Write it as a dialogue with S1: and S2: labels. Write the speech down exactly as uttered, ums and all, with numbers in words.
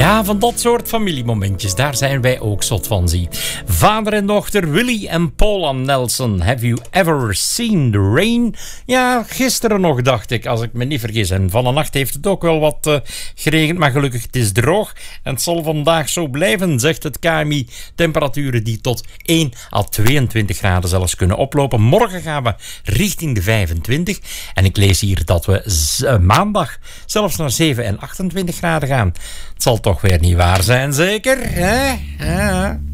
S1: Ja, van dat soort familiemomentjes, daar zijn wij ook zot van, zie. Vader en dochter Willie en Paula Nelson. Have you ever seen the rain? Ja, gisteren nog, dacht ik, als ik me niet vergis. En van de nacht heeft het ook wel wat uh, geregend, maar gelukkig het is droog. En het zal vandaag zo blijven, zegt het K M I. Temperaturen die tot één à tweeëntwintig graden zelfs kunnen oplopen. Morgen gaan we richting de vijfentwintig. En ik lees hier dat we z- uh, maandag zelfs naar zeven en achtentwintig graden gaan. Het zal toch weer niet waar zijn, zeker? Hè? Ja.